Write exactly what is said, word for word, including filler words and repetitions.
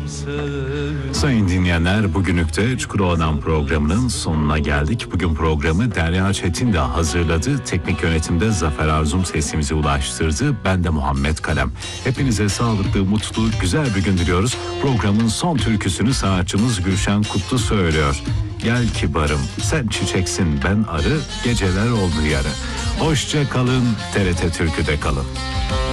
Sayın dinleyenler, bugünlük de Çukurova'dan programının sonuna geldik. Bugün programı Derya Çetin de hazırladı. Teknik yönetimde Zafer Arzum sesimizi ulaştırdı. Ben de Muhammed Kalem. Hepinize sağlıklı, mutlu, güzel bir gün diliyoruz. Programın son türküsünü sanatçımız Gülşen Kutlu söylüyor. Gel kibarım, sen çiçeksin ben arı, geceler oldu yarı. Hoşça kalın, T R T Türkü'de kalın.